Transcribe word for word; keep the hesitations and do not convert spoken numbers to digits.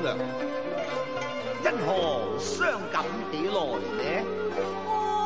娘，因何伤感起来呢？